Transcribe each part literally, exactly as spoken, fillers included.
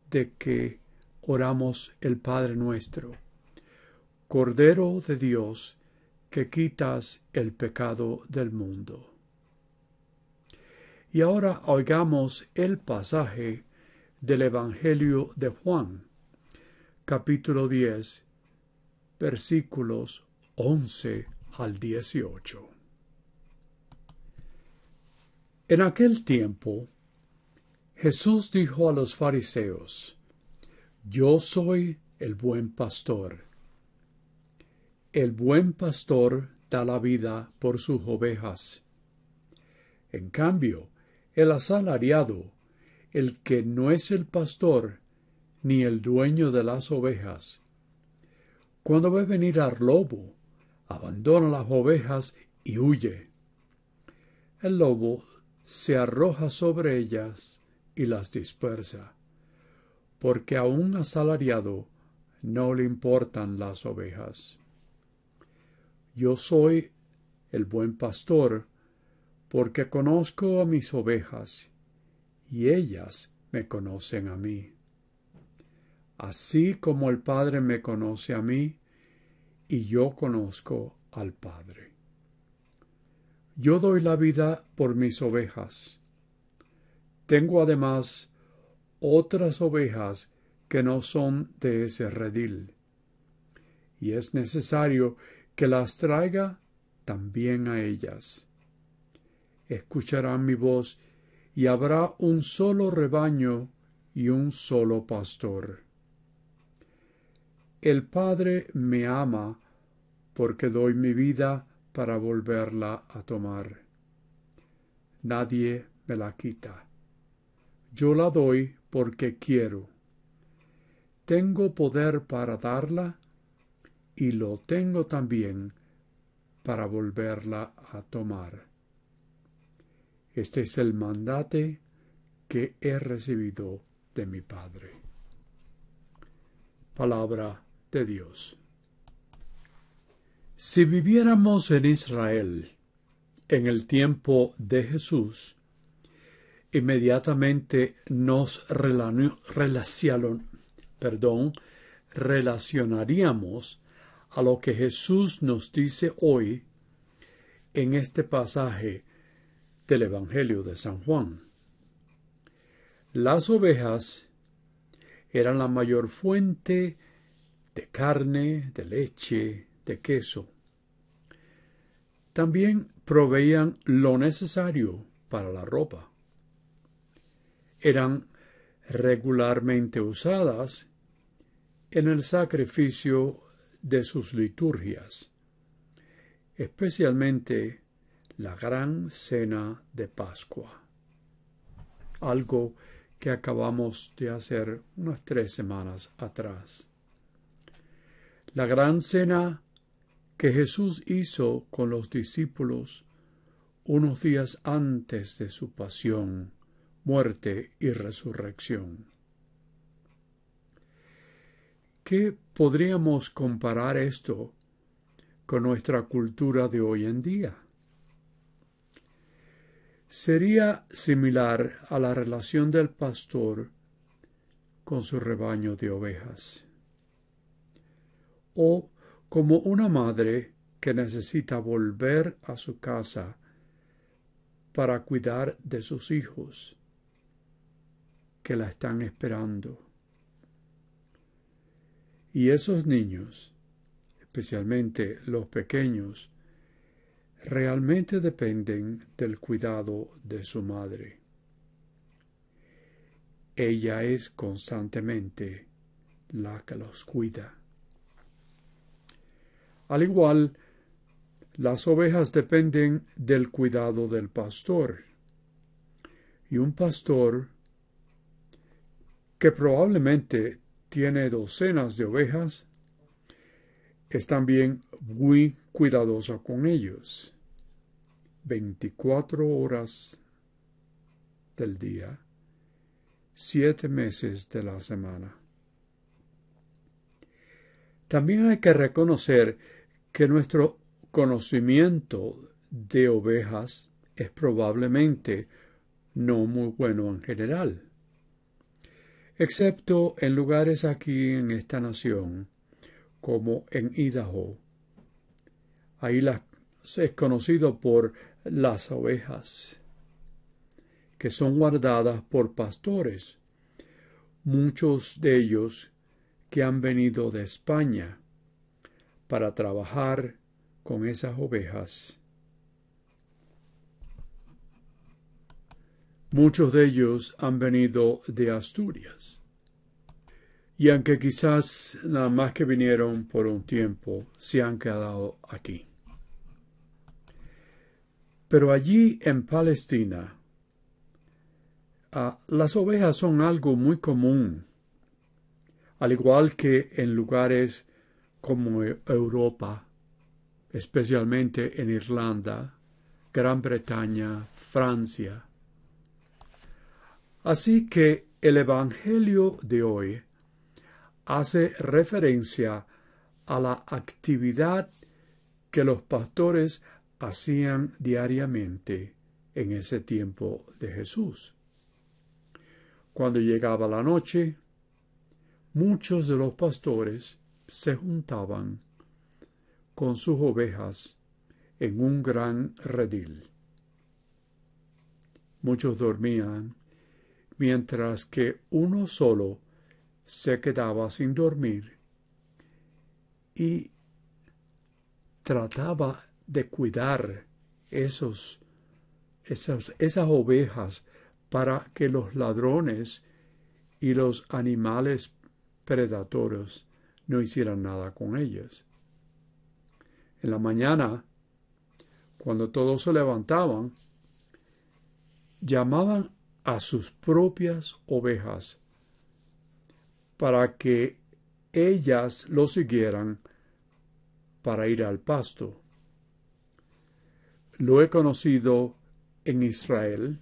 de que oramos el Padre nuestro. Cordero de Dios, que quitas el pecado del mundo. Y ahora oigamos el pasaje del Evangelio de Juan, capítulo diez, versículos once al dieciocho. En aquel tiempo, Jesús dijo a los fariseos: Yo soy el buen pastor. El buen pastor da la vida por sus ovejas. En cambio, el asalariado, el que no es el pastor, ni el dueño de las ovejas, cuando ve venir al lobo, abandona las ovejas y huye. El lobo se arroja sobre ellas y las dispersa, porque a un asalariado no le importan las ovejas. Yo soy el buen pastor, porque conozco a mis ovejas, y ellas me conocen a mí. Así como el Padre me conoce a mí, y yo conozco al Padre. Yo doy la vida por mis ovejas. Tengo además otras ovejas que no son de ese redil, y es necesario que las traiga también a ellas. Escucharán mi voz, y habrá un solo rebaño y un solo pastor. El Padre me ama porque doy mi vida para volverla a tomar. Nadie me la quita. Yo la doy porque quiero. Tengo poder para darla y lo tengo también para volverla a tomar. Este es el mandato que he recibido de mi Padre. Palabra de Dios. Si viviéramos en Israel en el tiempo de Jesús, inmediatamente nos relacion, perdón, relacionaríamos a lo que Jesús nos dice hoy en este pasaje del Evangelio de San Juan. Las ovejas eran la mayor fuente de carne, de leche, de queso. También proveían lo necesario para la ropa. Eran regularmente usadas en el sacrificio de sus liturgias, especialmente la gran cena de Pascua, algo que acabamos de hacer unas tres semanas atrás. La gran cena que Jesús hizo con los discípulos unos días antes de su pasión, muerte y resurrección. ¿Qué podríamos comparar esto con nuestra cultura de hoy en día? Sería similar a la relación del pastor con su rebaño de ovejas, o como una madre que necesita volver a su casa para cuidar de sus hijos que la están esperando. Y esos niños, especialmente los pequeños, realmente dependen del cuidado de su madre. Ella es constantemente la que los cuida. Al igual, las ovejas dependen del cuidado del pastor. Y un pastor que probablemente tiene docenas de ovejas es también muy cuidadoso con ellos. veinticuatro horas del día, siete meses de la semana. También hay que reconocer que nuestro conocimiento de ovejas es probablemente no muy bueno en general. excepto en lugares aquí en esta nación, como en Idaho. Ahí las, es conocido por las ovejas, que son guardadas por pastores, muchos de ellos que han venido de España para trabajar con esas ovejas. Muchos de ellos han venido de Asturias. Y aunque quizás nada más que vinieron por un tiempo, se han quedado aquí. Pero allí en Palestina, uh, las ovejas son algo muy común, al igual que en lugares como Europa, especialmente en Irlanda, Gran Bretaña, Francia. Así que el Evangelio de hoy hace referencia a la actividad que los pastores hacían diariamente en ese tiempo de Jesús. Cuando llegaba la noche, muchos de los pastores se juntaban con sus ovejas en un gran redil. Muchos dormían, mientras que uno solo se quedaba sin dormir y trataba de cuidar esos, esas, esas ovejas para que los ladrones y los animales predatorios no hicieran nada con ellas. En la mañana, cuando todos se levantaban, llamaban a sus propias ovejas para que ellas lo siguieran para ir al pasto. Lo he conocido en Israel,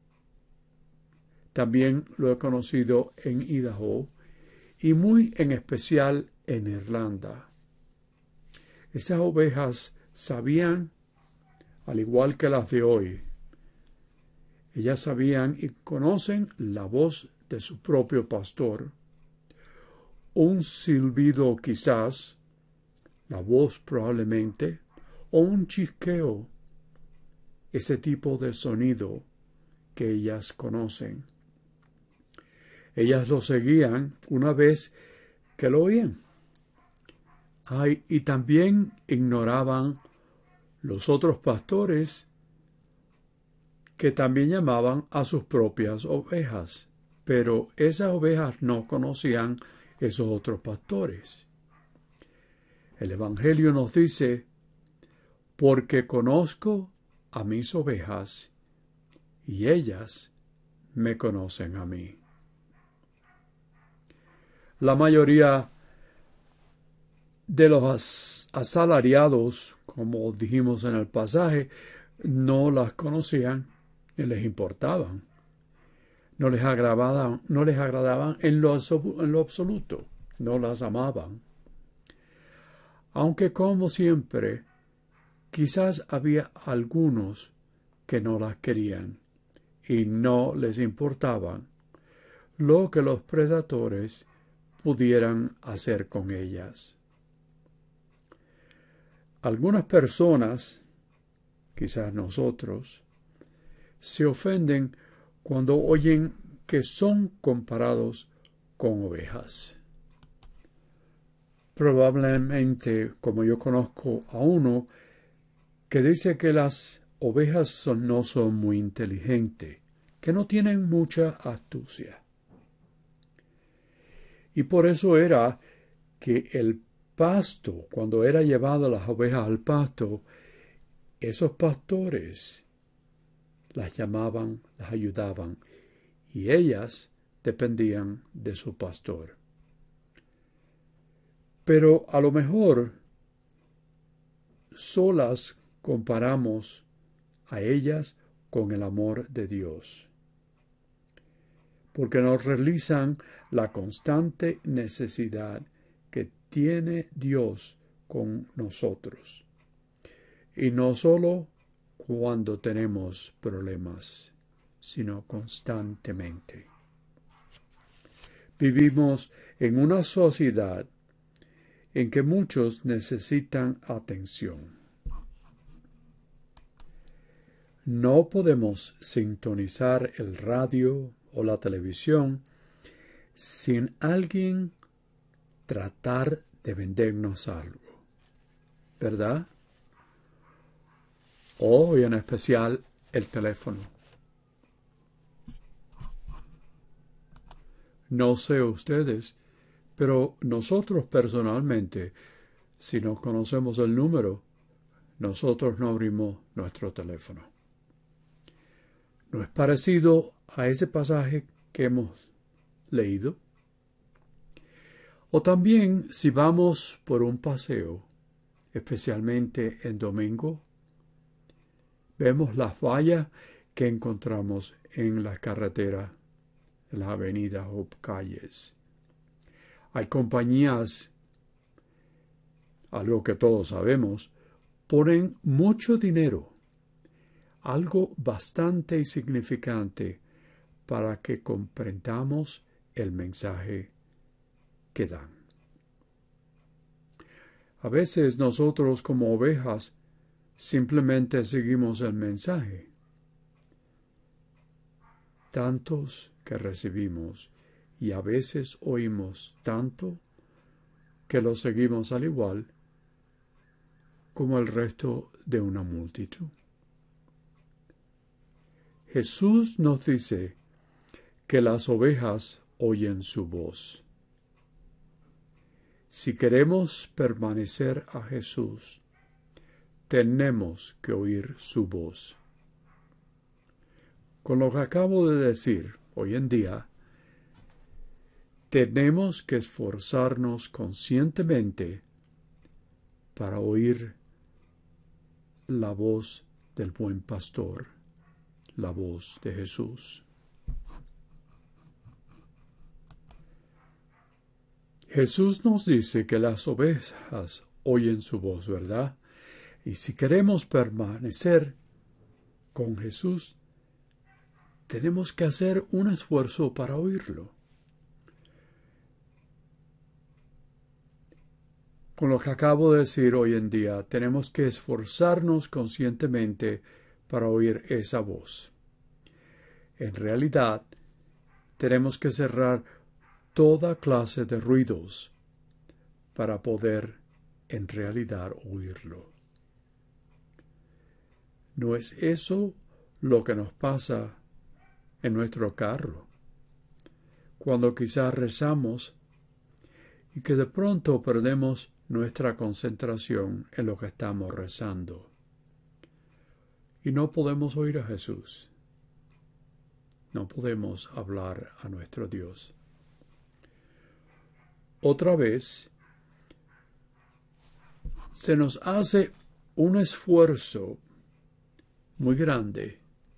también lo he conocido en Idaho y muy en especial en Irlanda. Esas ovejas sabían, al igual que las de hoy, ellas sabían y conocen la voz de su propio pastor. Un silbido quizás, la voz probablemente, o un chisqueo, ese tipo de sonido que ellas conocen. Ellas lo seguían una vez que lo oían. Ay, y también ignoraban los otros pastores que también llamaban a sus propias ovejas, pero esas ovejas no conocían esos otros pastores. El Evangelio nos dice, porque conozco a mis ovejas y ellas me conocen a mí. La mayoría de los asalariados, como dijimos en el pasaje, no las conocían ni les importaban. No les agradaban, no les agradaban en lo, en lo absoluto. No las amaban. Aunque, como siempre, quizás había algunos que no las querían y no les importaban lo que los predadores pudieran hacer con ellas. Algunas personas, quizás nosotros, se ofenden cuando oyen que son comparados con ovejas. Probablemente, como yo conozco a uno, que dice que las ovejas son, no son muy inteligentes, que no tienen mucha astucia. Y por eso era que el pasto, cuando era llevado las ovejas al pasto, esos pastores las llamaban, las ayudaban, y ellas dependían de su pastor. Pero a lo mejor solas comparamos a ellas con el amor de Dios, porque nos realizan la constante necesidad que tiene Dios con nosotros, y no solo cuando tenemos problemas, sino constantemente. Vivimos en una sociedad en que muchos necesitan atención. No podemos sintonizar el radio o la televisión sin alguien tratar de vendernos algo, ¿verdad? O en especial el teléfono. No sé ustedes, pero nosotros personalmente, si no conocemos el número, nosotros no abrimos nuestro teléfono. ¿No es parecido a ese pasaje que hemos leído? O también si vamos por un paseo, especialmente en domingo, vemos las vallas que encontramos en las carreteras, en las avenidas o calles. Hay compañías, algo que todos sabemos, ponen mucho dinero, algo bastante insignificante, para que comprendamos el mensaje que dan. A veces nosotros como ovejas simplemente seguimos el mensaje. Tantos que recibimos y a veces oímos tanto que lo seguimos al igual como el resto de una multitud. Jesús nos dice que las ovejas oyen su voz. Si queremos permanecer a Jesús, tenemos que oír su voz. Con lo que acabo de decir, hoy en día, tenemos que esforzarnos conscientemente para oír la voz del buen pastor, la voz de Jesús. Jesús nos dice que las ovejas oyen su voz, ¿verdad? Y si queremos permanecer con Jesús, tenemos que hacer un esfuerzo para oírlo. Con lo que acabo de decir hoy en día, tenemos que esforzarnos conscientemente para oír esa voz. En realidad, tenemos que cerrar toda clase de ruidos para poder en realidad oírlo. ¿No es eso lo que nos pasa en nuestro carro? Cuando quizás rezamos y que de pronto perdemos nuestra concentración en lo que estamos rezando y no podemos oír a Jesús. No podemos hablar a nuestro Dios. Otra vez, se nos hace un esfuerzo muy grande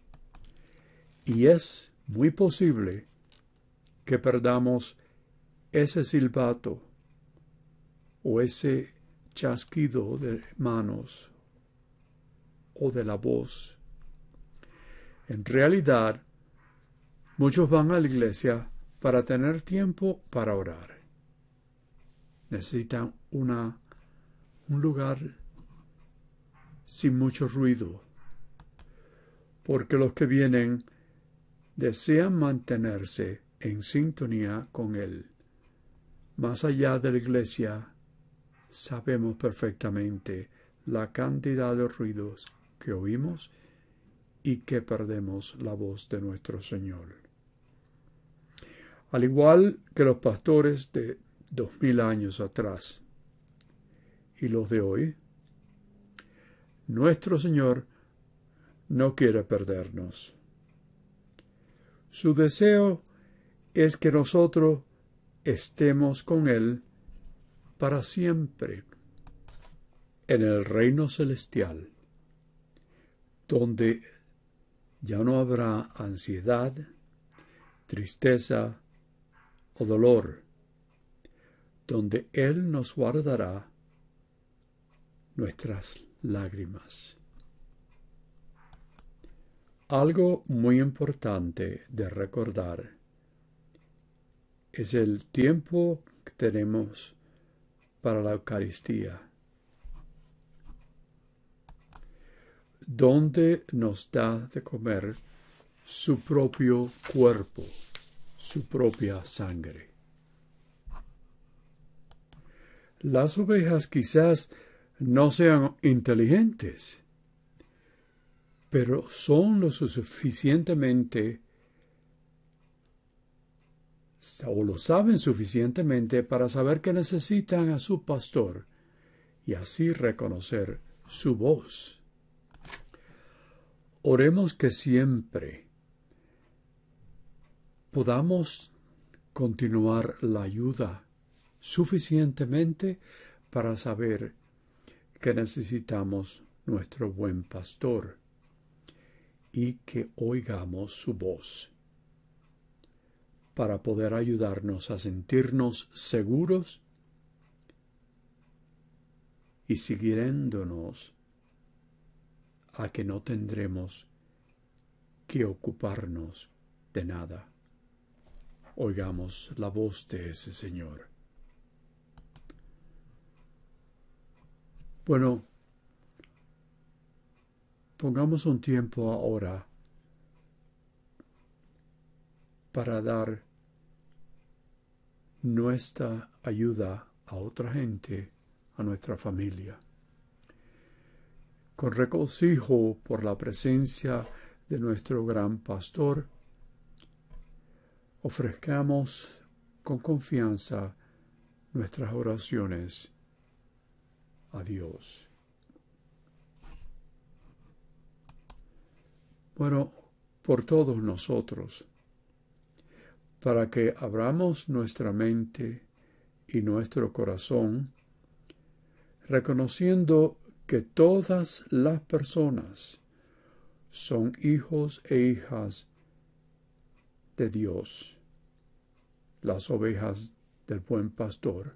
y es muy posible que perdamos ese silbato o ese chasquido de manos o de la voz. En realidad, muchos van a la iglesia para tener tiempo para orar. Necesitan una, un lugar sin mucho ruido, porque los que vienen desean mantenerse en sintonía con Él. Más allá de la iglesia, sabemos perfectamente la cantidad de ruidos que oímos y que perdemos la voz de nuestro Señor. Al igual que los pastores de dos mil años atrás y los de hoy, nuestro Señor no quiere perdernos. Su deseo es que nosotros estemos con Él para siempre en el reino celestial, donde ya no habrá ansiedad, tristeza o dolor, donde Él nos guardará nuestras lágrimas. Algo muy importante de recordar es el tiempo que tenemos para la Eucaristía, donde nos da de comer su propio cuerpo, su propia sangre. Las ovejas quizás no sean inteligentes, pero son lo suficientemente o lo saben suficientemente para saber que necesitan a su pastor y así reconocer su voz. Oremos que siempre podamos continuar la ayuda suficientemente para saber que necesitamos nuestro buen pastor y que oigamos su voz para poder ayudarnos a sentirnos seguros y siguiéndonos a que no tendremos que ocuparnos de nada. Oigamos la voz de ese Señor. Bueno, pongamos un tiempo ahora para dar nuestra ayuda a otra gente, a nuestra familia. Con regocijo por la presencia de nuestro gran pastor, ofrezcamos con confianza nuestras oraciones a Dios. Bueno, por todos nosotros, para que abramos nuestra mente y nuestro corazón, reconociendo que todas las personas son hijos e hijas de Dios, las ovejas del buen pastor,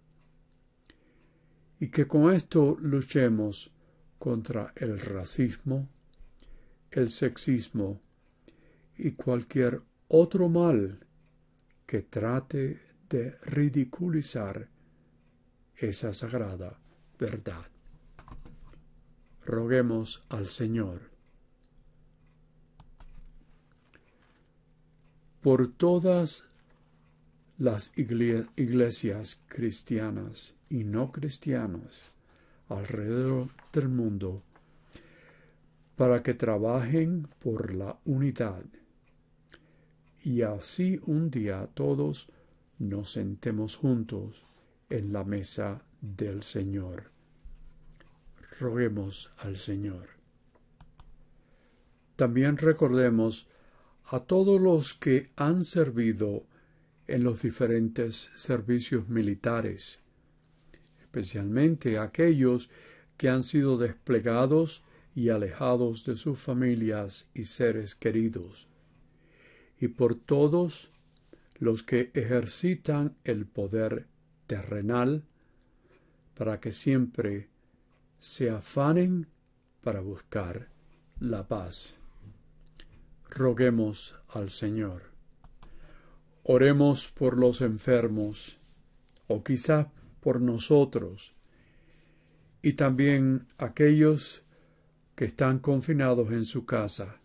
y que con esto luchemos contra el racismo, el sexismo y cualquier otro mal que trate de ridiculizar esa sagrada verdad. Roguemos al Señor. Por todas las iglesias cristianas y no cristianas alrededor del mundo, para que trabajen por la unidad, y así un día todos nos sentemos juntos en la mesa del Señor. Roguemos al Señor. También recordemos a todos los que han servido en los diferentes servicios militares, especialmente aquellos que han sido desplegados y alejados de sus familias y seres queridos, y por todos los que ejercitan el poder terrenal para que siempre se afanen para buscar la paz. Roguemos al Señor. Oremos por los enfermos, o quizá por nosotros, y también aquellos que están confinados en su casa,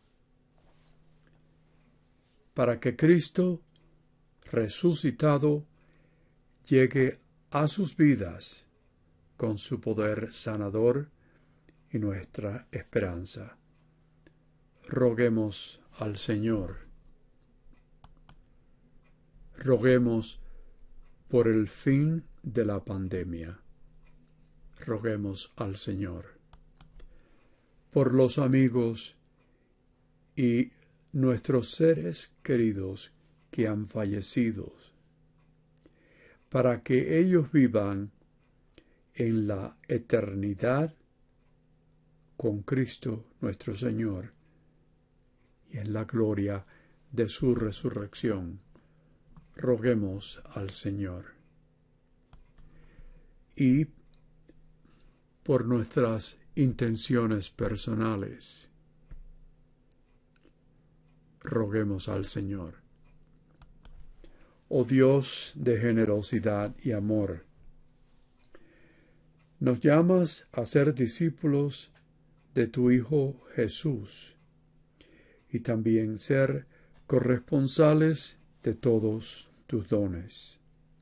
para que Cristo, resucitado, llegue a sus vidas con su poder sanador y nuestra esperanza. Roguemos al Señor. Roguemos por el fin de la pandemia. Roguemos al Señor. Por los amigos y nuestros seres queridos que han fallecido, para que ellos vivan en la eternidad con Cristo nuestro Señor y en la gloria de su resurrección. Roguemos al Señor. Y por nuestras intenciones personales, roguemos al Señor. oh Dios de generosidad y amor. Nos llamas a ser discípulos de tu Hijo Jesús y también ser corresponsales de todos tus dones.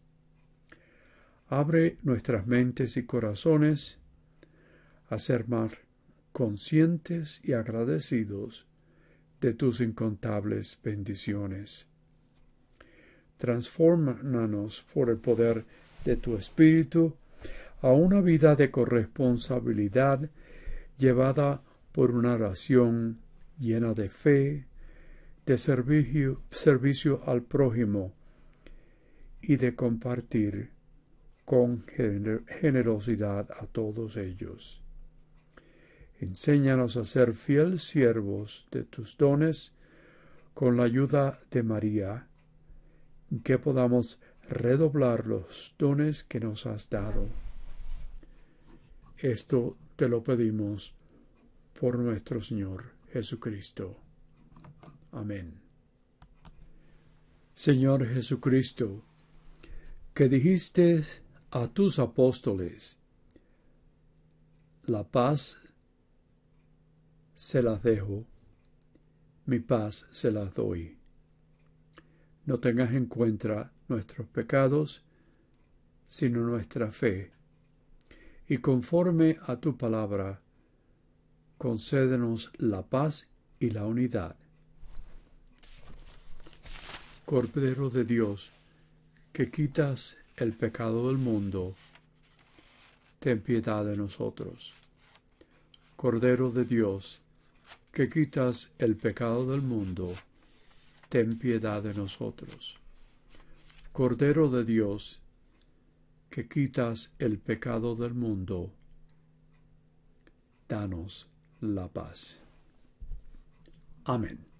Abre nuestras mentes y corazones a ser más conscientes y agradecidos de tus incontables bendiciones. Transfórmanos por el poder de tu Espíritu a una vida de corresponsabilidad llevada por una oración llena de fe, de servicio, servicio al prójimo y de compartir con generosidad a todos ellos. Enséñanos a ser fieles siervos de tus dones con la ayuda de María, que podamos redoblar los dones que nos has dado. Esto te lo pedimos por nuestro Señor Jesucristo. Amén. Señor Jesucristo, que dijiste a tus apóstoles, la paz se las dejo, mi paz se las doy. No tengas en cuenta nuestros pecados, sino nuestra fe. Y conforme a tu palabra, concédenos la paz y la unidad. Cordero de Dios, que quitas el pecado del mundo, ten piedad de nosotros. Cordero de Dios, que quitas el pecado del mundo, ten piedad de nosotros. Cordero de Dios, que quitas el pecado del mundo, danos la paz. Amén.